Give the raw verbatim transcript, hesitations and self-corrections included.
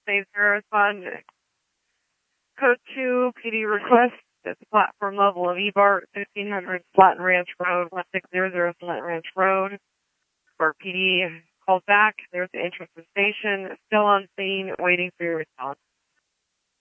saves your respond. Code two, P D request at the platform level of E B A R T, fifteen hundred Flatton Ranch Road, one six zero zero Flatton Ranch Road. Or P D calls back. There's the entrance to the station. Still on scene, waiting for your response.